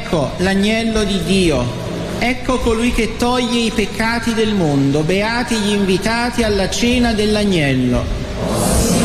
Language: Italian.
Ecco l'agnello di Dio, ecco colui che toglie i peccati del mondo, beati gli invitati alla cena dell'agnello.